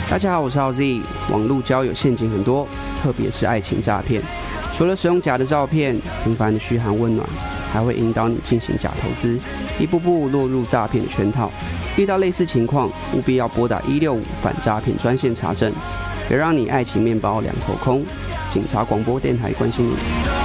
大家好，我是浩 Z。网络交友陷阱很多，特别是爱情诈骗。除了使用假的照片、频繁的嘘寒问暖，还会引导你进行假投资，一步步落入诈骗的圈套。遇到类似情况，务必要拨打165反诈骗专线查证，别让你爱情面包两头空。警察广播电台关心你。